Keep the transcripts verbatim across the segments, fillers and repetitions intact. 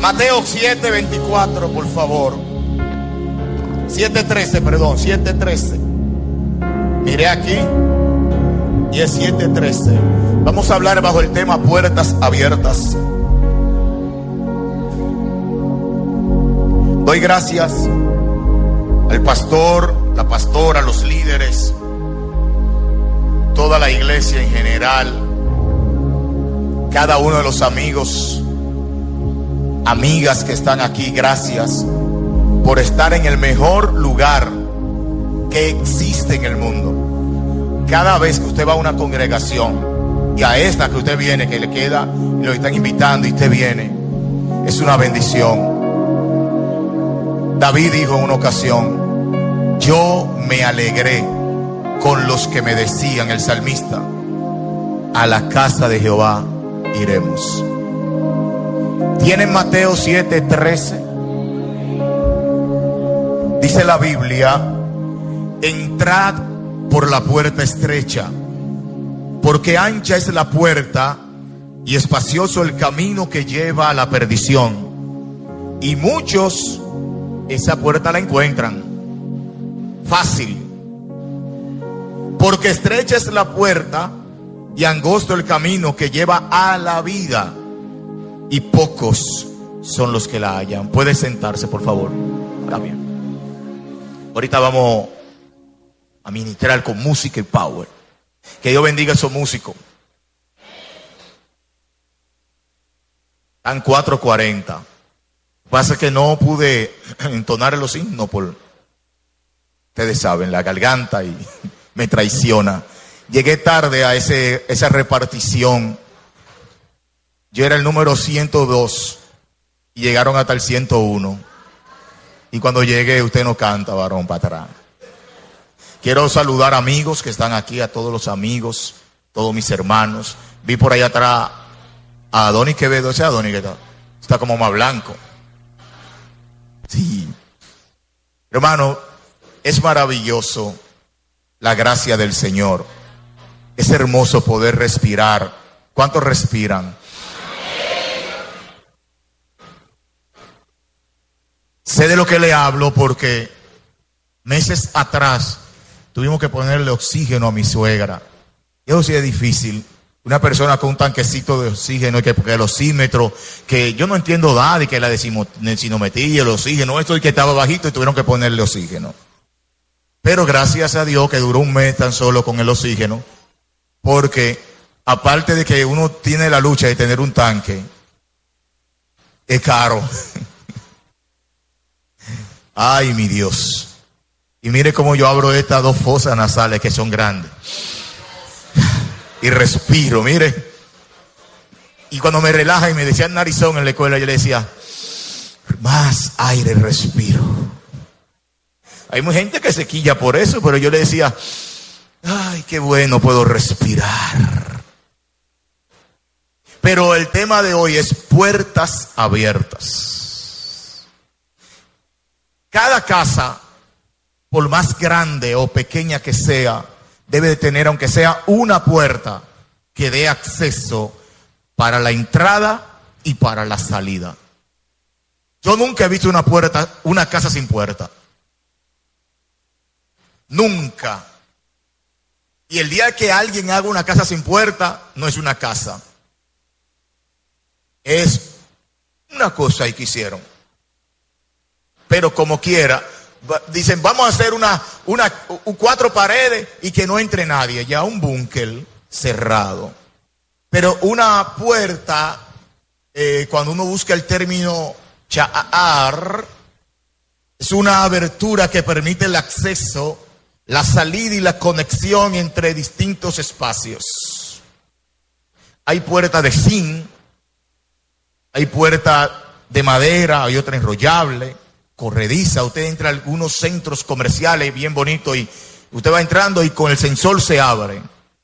Mateo siete veinticuatro, por favor. siete trece, perdón, siete trece. Miré aquí y es siete trece. Vamos a hablar bajo el tema puertas abiertas. Doy gracias al pastor, la pastora, los líderes, toda la iglesia en general, cada uno de los amigos, amigas que están aquí. Gracias por estar en el mejor lugar que existe en el mundo. Cada vez que usted va a una congregación, y a esta que usted viene, que le queda, y lo están invitando y usted viene, es una bendición. David dijo en una ocasión: yo me alegré con los que me decían, el salmista, a la casa de Jehová iremos. ¿Tienen Mateo siete trece? Dice la Biblia: entrad por la puerta estrecha, porque ancha es la puerta y espacioso el camino que lleva a la perdición, y muchos esa puerta la encuentran fácil. Porque estrecha es la puerta y angosto el camino que lleva a la vida, y pocos son los que la hallan. Puede sentarse, por favor. Está bien. Ahorita vamos a ministrar con música y power. Que Dios bendiga a esos músicos. Están cuatro cuarenta. Pasa que no pude entonar los himnos por, ustedes saben, la garganta, y me traiciona. Llegué tarde a ese, esa repartición. Yo era el número ciento dos y llegaron hasta el ciento uno. Y cuando llegué, usted no canta, varón, para atrás. Quiero saludar amigos que están aquí, a todos los amigos, todos mis hermanos. Vi por allá atrás a Adonis Quevedo. Ese Adonis que está, está como más blanco. Sí. Hermano, es maravilloso la gracia del Señor. Es hermoso poder respirar. ¿Cuántos respiran? Sé de lo que le hablo porque meses atrás tuvimos que ponerle oxígeno a mi suegra. Eso sí es difícil. Una persona con un tanquecito de oxígeno, y que porque el oxímetro, que yo no entiendo nada, y que la densitometría, el oxígeno, esto y que estaba bajito y tuvieron que ponerle oxígeno. Pero gracias a Dios que duró un mes tan solo con el oxígeno, porque aparte de que uno tiene la lucha de tener un tanque, es caro. Ay, mi Dios. Y mire cómo yo abro estas dos fosas nasales que son grandes. Y respiro, mire. Y cuando me relaja y me decían narizón en la escuela, yo le decía: más aire respiro. Hay mucha gente que se quilla por eso, pero yo le decía: ay, qué bueno, puedo respirar. Pero el tema de hoy es puertas abiertas. Cada casa, por más grande o pequeña que sea, debe de tener, aunque sea una puerta, que dé acceso para la entrada y para la salida. Yo nunca he visto una puerta, una casa sin puerta. Nunca. Y el día que alguien haga una casa sin puerta, no es una casa. Es una cosa ahí que hicieron. Pero como quiera, dicen: vamos a hacer una, una, cuatro paredes y que no entre nadie. Ya un búnker cerrado. Pero una puerta, eh, cuando uno busca el término cha'ar, es una abertura que permite el acceso, la salida y la conexión entre distintos espacios. Hay puerta de zinc, hay puerta de madera, hay otra enrollable, corrediza. Usted entra a algunos centros comerciales bien bonitos y usted va entrando y con el sensor se abre.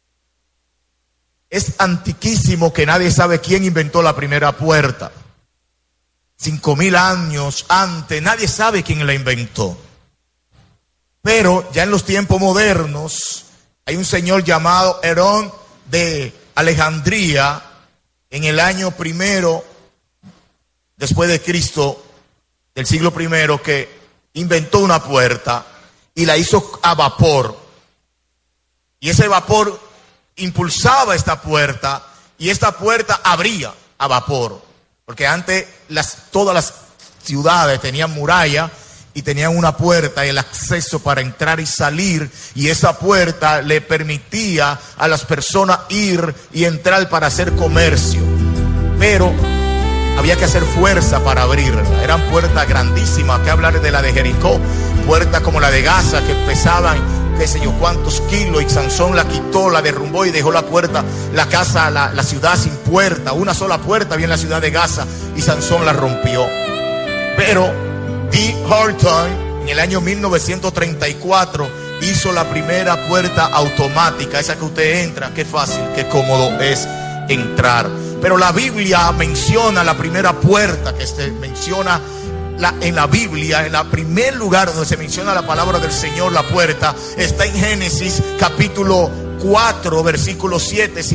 Es antiquísimo que nadie sabe quién inventó la primera puerta. Cinco mil años antes, nadie sabe quién la inventó. Pero ya en los tiempos modernos, hay un señor llamado Herón de Alejandría, en el año primero después de Cristo, del siglo primero, que inventó una puerta y la hizo a vapor. Y ese vapor impulsaba esta puerta y esta puerta abría a vapor. Porque antes las, todas las ciudades tenían muralla y tenían una puerta y el acceso para entrar y salir, y esa puerta le permitía a las personas ir y entrar para hacer comercio, pero había que hacer fuerza para abrirla. Eran puertas grandísimas, que hablar de la de Jericó, puertas como la de Gaza que pesaban qué sé yo cuántos kilos, y Sansón la quitó, la derrumbó y dejó la puerta, la casa, la, la ciudad sin puerta, una sola puerta había en la ciudad de Gaza y Sansón la rompió. Pero D. Horton en el año mil novecientos treinta y cuatro hizo la primera puerta automática, esa que usted entra, qué fácil, qué cómodo es entrar. Pero la Biblia menciona la primera puerta que se menciona la, en la Biblia, en el primer lugar donde se menciona la palabra del Señor, la puerta, está en Génesis capítulo cuatro, versículo siete.